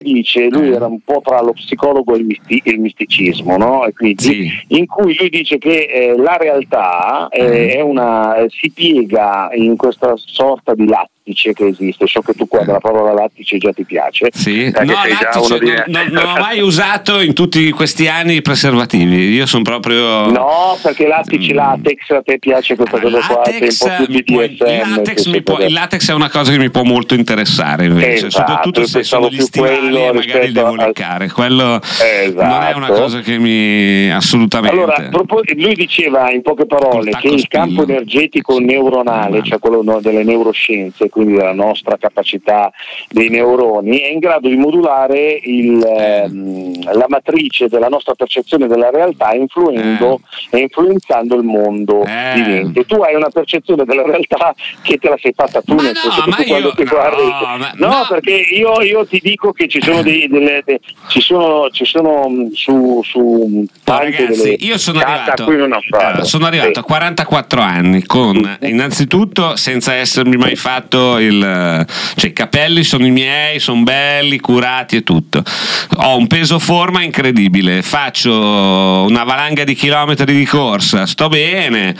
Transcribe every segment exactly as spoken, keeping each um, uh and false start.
dice, lui era un po' tra lo psicologo e il, misti- il misticismo, no? E quindi Sì. in cui lui dice che eh, la realtà eh, è una si piega in questa sorta di lattice che esiste. So che tu qua della parola lattice già ti piace. Sì. Perché No, sei già lattice uno di... non, non, non ho mai usato in tutti questi anni i preservativi. Io sono proprio No, perché lattice, latex, a te piace questa cosa qua, sei un po' più mi può- B D S M. il, latex che mi può- sei- il latex è una cosa che mi può molto interessare invece, Esatto, soprattutto io se pensavo sono gli più stivali quello e magari rispetto devo al- leccare. Quello Esatto. non è una cosa che mi assolutamente. Allora, propo- lui diceva in poche Col parole tacco che il spillo. campo energetico Sì. neuronale, Eh, cioè quello no- delle neuroscienze, quindi della nostra capacità dei neuroni, è in grado di modulare il, ehm, la matrice della nostra percezione della realtà, influendo e influenzando il mondo Eh. vivente. Tu hai una percezione della realtà che te la sei fatta tu, Ma nel no, senso che ma tu quando io- ti no, guardi ma- no, no. perché io, io ti dico che ci sono dei, delle, de- ci sono, ci sono mh, su, su No, tante ragazzi, delle io sono carte arrivato, a cui non ho fatto. allora, sono arrivato Sì. a quarantaquattro anni con, innanzitutto, senza essermi mai fatto il, cioè i capelli sono i miei, sono belli, curati e tutto. Ho un peso forma incredibile, faccio una valanga di chilometri di corsa, sto bene.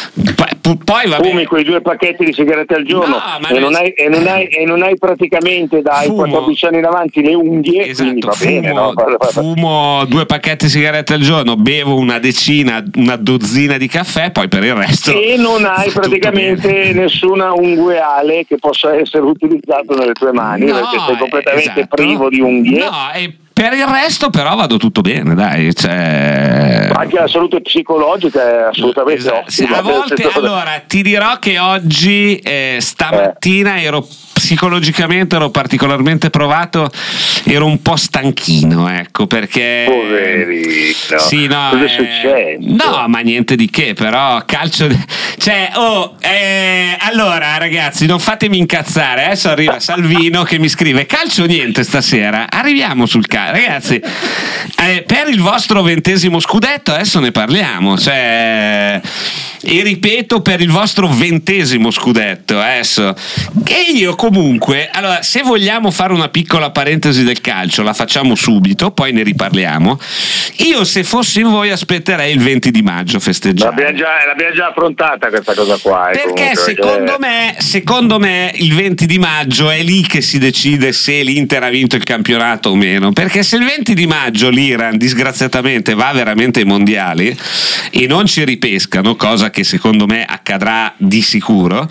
P- poi va Fumi bene. quei due pacchetti di sigarette al giorno No, ma e, non non- hai, e, non hai, e non hai praticamente dai Fumo. quattordici anni in avanti le unghie, quindi Esatto, va fumo, bene, no? fumo due pacchetti di sigarette al giorno, bevo una decina, una dozzina di caffè, poi per il resto. E non hai tutto praticamente bene. nessuna ungueale che possa essere utilizzato nelle tue mani, No, perché sei completamente esatto. privo di unghie. No, e per il resto però vado tutto bene, dai, cioè... Anche la salute psicologica è assolutamente Esatto. Sì, ottima. a volte, allora, ti dirò che oggi, eh, stamattina Eh. ero psicologicamente ero particolarmente provato, ero un po' stanchino, ecco, perché Poverino. sì, no, Cosa è eh, successo? no, ma niente di che, però calcio cioè, oh, eh, allora ragazzi, non fatemi incazzare, adesso arriva Salvino che mi scrive calcio niente stasera, arriviamo sul calcio, ragazzi, eh, per il vostro ventesimo scudetto adesso ne parliamo, cioè, e ripeto, per il vostro ventesimo scudetto adesso, che io comunque, allora, se vogliamo fare una piccola parentesi del calcio la facciamo subito, poi ne riparliamo. Io se fossi voi aspetterei il venti di maggio festeggiare. L'abbiamo già, l'abbiamo già affrontata questa cosa qua. eh, Perché comunque, secondo perché- me, secondo me il venti di maggio è lì che si decide se l'Inter ha vinto il campionato o meno. Perché se il venti di maggio l'Iran disgraziatamente va veramente ai mondiali e non ci ripescano, cosa che secondo me accadrà di sicuro,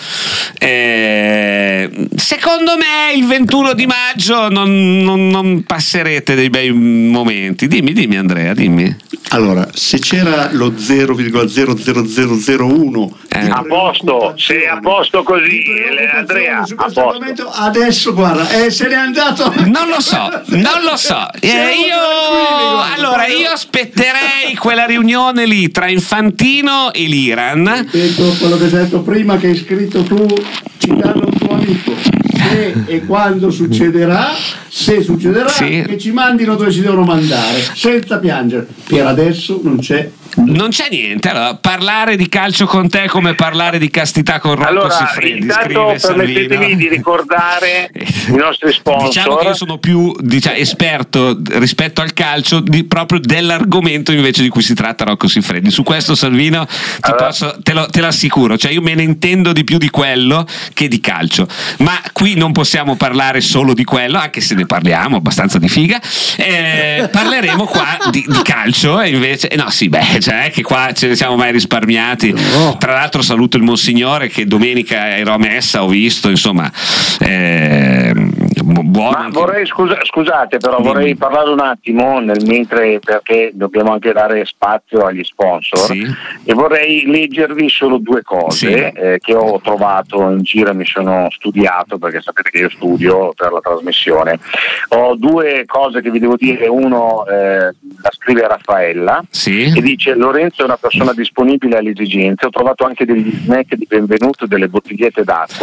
eh, secondo me il ventuno di maggio non, non, non passerete dei bei momenti. Dimmi, dimmi Andrea, dimmi. Allora, se c'era lo zero virgola zero zero zero zero uno Eh. A posto, sei a posto così, di eh, preoccupazione Andrea, su a questo posto. argomento, adesso guarda, eh, se n'è andato. Non lo so, non lo so. Eh, Siamo io tranquilli, guarda, allora proprio. io aspetterei quella riunione lì tra Infantino e l'Iran. Ripeto quello che hai detto prima, che hai scritto tu citando un tuo amico. Se e quando succederà, se succederà, Sì. che ci mandino dove ci devono mandare, senza piangere. Per adesso non c'è. Non c'è niente. Allora, parlare di calcio con te è come parlare di castità con Rocco Allora, Siffredi. intanto Scrive permettetemi Salvino. di ricordare i nostri sponsor. Diciamo che io sono più diciamo, esperto rispetto al calcio di, proprio dell'argomento invece di cui si tratta Rocco Siffredi. Su questo Salvino ti Allora. posso, te, lo, te l'assicuro, cioè io me ne intendo di più di quello che di calcio, ma qui non possiamo parlare solo di quello, anche se ne parliamo abbastanza di figa, eh, parleremo qua di, di calcio e invece eh, no sì beh cioè è che qua ce ne siamo mai risparmiati. Tra l'altro saluto il Monsignore che domenica ero a messa, ho visto insomma eh, buono. Ma vorrei, scusa, scusate, però Dimmi. vorrei parlare un attimo nel mentre, perché dobbiamo anche dare spazio agli sponsor, Sì. e vorrei leggervi solo due cose Sì. eh, che ho trovato in giro e mi sono studiato, perché sapete che io studio per la trasmissione. Ho due cose che vi devo dire. Uno eh, la scrive Raffaella, Sì. che dice: Lorenzo è una persona disponibile alle esigenze, ho trovato anche degli snack di benvenuto e delle bottigliette d'acqua,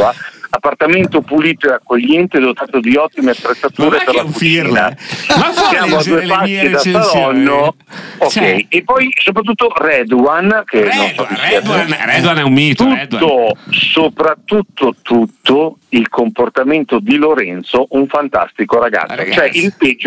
appartamento pulito e accogliente dotato di ottime attrezzature per la cucina. Ma siamo a due passi da Saronno. Ok, cioè, e poi soprattutto Red One, che Red, non so Red, One, Red One è un mito. Tutto, soprattutto tutto il comportamento di Lorenzo, un fantastico ragazzo. Ragazzi. Cioè il peggio